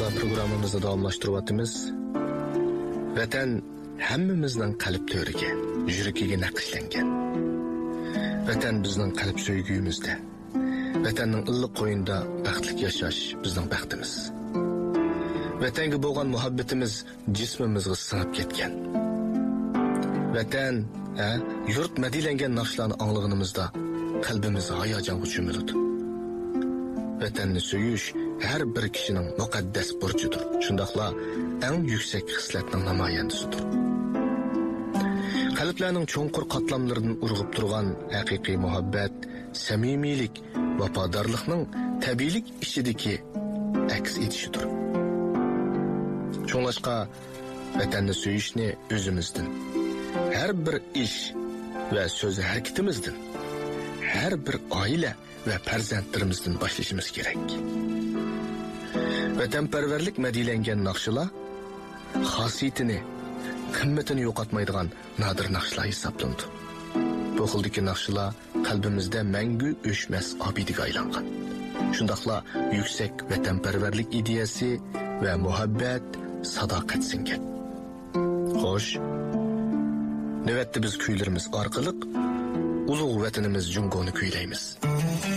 programımızı davamlaştırıvatımız. Vatan hammamizning qalb to'riga, yuragiga naqshlangan. Vatan bizning qalb so'yguyimizda. Vatanning illiq qo'yinda baxtli yashash bizning baxtimiz. Vatanga bo'lgan muhabbatimiz jismimizga singib ketgan. Vatan, yurt madilangan naqshlarni anglaganimizda qalbimiz hayajonga cho'miladi. Vatanni so'yish har bir kishining muqaddas burchidir. Shundaqla eng yuksak hislatning namoyandasidir. Qalblarning cho'nqur qatlamlaridan urg'ib turgan haqiqiy muhabbat, samimiylik, vafodorlikning tabiiylik ichidagi aks etishidir. Cho'nglashqa vatanni so'yishni o'zimizdan, har bir ish va so'z harakatimizdan, har bir oila va farzandlarimizdan boshlashimiz kerak. Vatanparvarlik madilangan naqshlar xosiyatini, qimmatini yo'qotmaydigan nadir naqshlar hisoblanadi. Bu xildagi naqshlar qalbimizda mangu o'chmas obidaga aylangan. Shundaqla yuksak vatanparvarlik ideyasi va muhabbat, sadoqat singan. Xo'sh, navbatda biz kuylarimiz orqali ulug' vatanimiz Jungoni kuylaymiz.